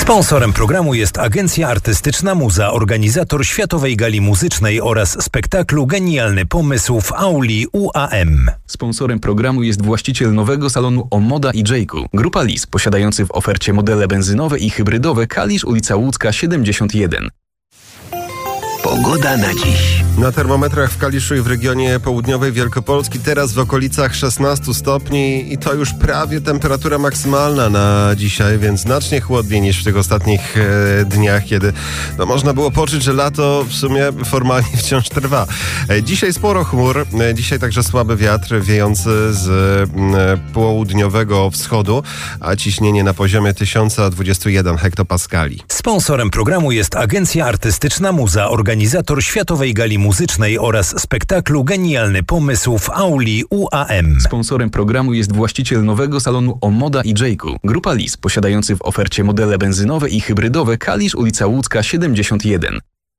Sponsorem programu jest Agencja Artystyczna Muza, organizator Światowej Gali Muzycznej oraz spektaklu Genialny Pomysł w auli UAM. Sponsorem programu jest właściciel nowego salonu Omoda i Jayku. Grupa Lis, posiadający w ofercie modele benzynowe i hybrydowe. Kalisz, ulica Łódzka 71. Pogoda na dziś. Na termometrach w Kaliszu i w regionie południowej Wielkopolski teraz w okolicach 16 stopni i to już prawie temperatura maksymalna na dzisiaj, więc znacznie chłodniej niż w tych ostatnich dniach, kiedy można było poczuć, że lato w sumie formalnie wciąż trwa. Dzisiaj sporo chmur, dzisiaj także słaby wiatr wiejący z południowego wschodu, a ciśnienie na poziomie 1021 hektopaskali. Sponsorem programu jest Agencja Artystyczna Muza, organizator Światowej Gali Muzycznej oraz spektaklu Genialny Pomysł w auli UAM. Sponsorem programu jest właściciel nowego salonu Omoda i Jayku. Grupa Lis, posiadający w ofercie modele benzynowe i hybrydowe. Kalisz, ulica Łódzka 71.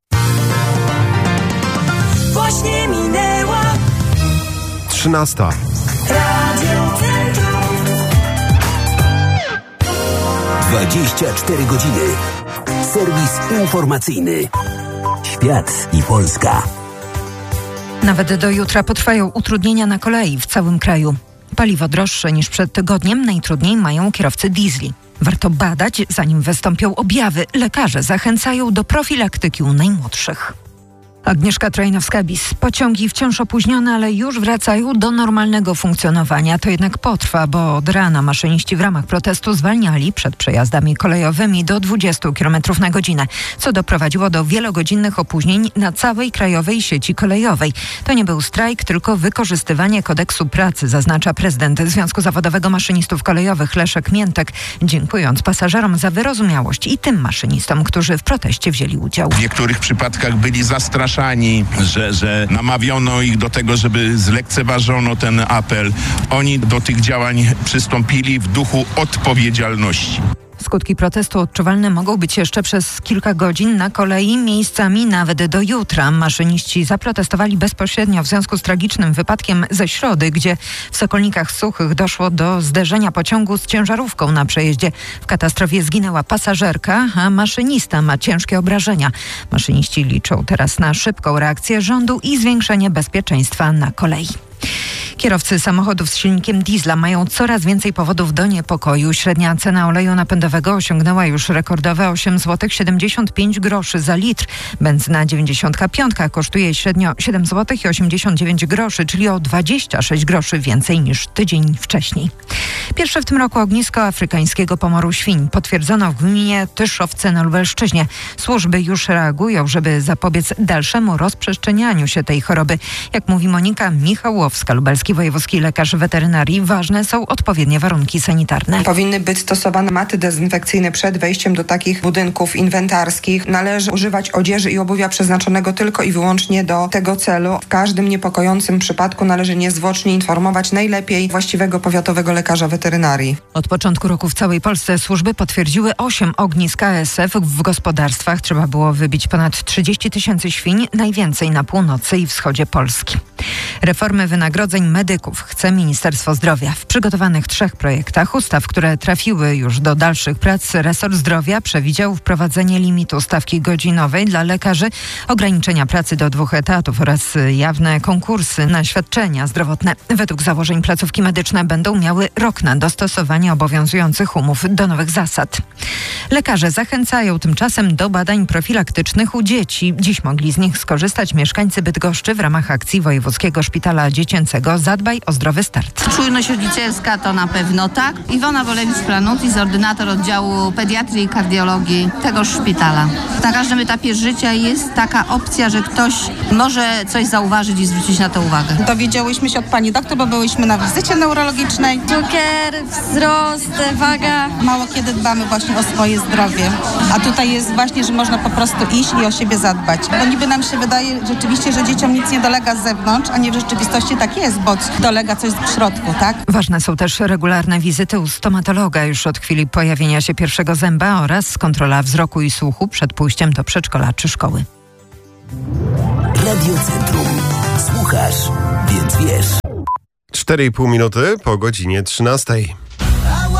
Właśnie minęła 13. Radio Centrum. 24 godziny. Serwis informacyjny. Świat i Polska. Nawet do jutra potrwają utrudnienia na kolei w całym kraju. Paliwo droższe niż przed tygodniem najtrudniej mają kierowcy diesli. Warto badać, zanim wystąpią objawy. Lekarze zachęcają do profilaktyki u najmłodszych. Agnieszka Trojnowska-Bis. Pociągi wciąż opóźnione, ale już wracają do normalnego funkcjonowania. To jednak potrwa, bo od rana maszyniści w ramach protestu zwalniali przed przejazdami kolejowymi do 20 km na godzinę, co doprowadziło do wielogodzinnych opóźnień na całej krajowej sieci kolejowej. To nie był strajk, tylko wykorzystywanie kodeksu pracy, zaznacza prezydent Związku Zawodowego Maszynistów Kolejowych Leszek Miętek, dziękując pasażerom za wyrozumiałość i tym maszynistom, którzy w proteście wzięli udział. W niektórych przypadkach byli zastraszani, że namawiano ich do tego, żeby zlekceważono ten apel. Oni do tych działań przystąpili w duchu odpowiedzialności. Skutki protestu odczuwalne mogą być jeszcze przez kilka godzin na kolei, miejscami nawet do jutra. Maszyniści zaprotestowali bezpośrednio w związku z tragicznym wypadkiem ze środy, gdzie w Sokolnikach Suchych doszło do zderzenia pociągu z ciężarówką na przejeździe. W katastrofie zginęła pasażerka, a maszynista ma ciężkie obrażenia. Maszyniści liczą teraz na szybką reakcję rządu i zwiększenie bezpieczeństwa na kolei. Kierowcy samochodów z silnikiem diesla mają coraz więcej powodów do niepokoju. Średnia cena oleju napędowego osiągnęła już rekordowe 8,75 zł za litr. Benzyna 95 kosztuje średnio 7,89 zł, czyli o 26 groszy więcej niż tydzień wcześniej. Pierwsze w tym roku ognisko afrykańskiego pomoru świń potwierdzono w gminie Tyszowce na Lubelszczyźnie. Służby już reagują, żeby zapobiec dalszemu rozprzestrzenianiu się tej choroby. Jak mówi Monika Michałowska, lubelski wojewódzki lekarz weterynarii, ważne są odpowiednie warunki sanitarne. Powinny być stosowane maty dezynfekcyjne przed wejściem do takich budynków inwentarskich. Należy używać odzieży i obuwia przeznaczonego tylko i wyłącznie do tego celu. W każdym niepokojącym przypadku należy niezwłocznie informować najlepiej właściwego powiatowego lekarza weterynarii. Od początku roku w całej Polsce służby potwierdziły 8 ognisk ASF w gospodarstwach. Trzeba było wybić ponad 30 000 świń, najwięcej na północy i wschodzie Polski. Reformy wynagrodzeń medyków chce Ministerstwo Zdrowia. W przygotowanych 3 projektach ustaw, które trafiły już do dalszych prac, resort zdrowia przewidział wprowadzenie limitu stawki godzinowej dla lekarzy, ograniczenia pracy do 2 etatów oraz jawne konkursy na świadczenia zdrowotne. Według założeń placówki medyczne będą miały rok na dostosowanie obowiązujących umów do nowych zasad. Lekarze zachęcają tymczasem do badań profilaktycznych u dzieci. Dziś mogli z nich skorzystać mieszkańcy Bydgoszczy w ramach akcji Wojewódzkiego Szpitala Dziecięcego Zadbaj o zdrowy start. Czujność rodzicielska to na pewno tak. Iwona Wolewicz-Planutis, ordynator oddziału pediatrii i kardiologii tegoż szpitala. Na każdym etapie życia jest taka opcja, że ktoś może coś zauważyć i zwrócić na to uwagę. Dowiedziałyśmy się od pani doktor, bo byłyśmy na wizycie neurologicznej. Cukier, wzrost, waga. Mało kiedy dbamy właśnie o swoje zdrowie. A tutaj jest właśnie, że można po prostu iść i o siebie zadbać. Bo niby nam się wydaje rzeczywiście, że dzieciom nic nie dolega z zewnątrz, a nie w rzeczywistości tak jest, bo dolega coś w środku, tak? Ważne są też regularne wizyty u stomatologa już od chwili pojawienia się pierwszego zęba oraz kontrola wzroku i słuchu przed pójściem do przedszkola czy szkoły. Radio Centrum. Słuchasz, więc wiesz. 4,5 minuty po godzinie 13.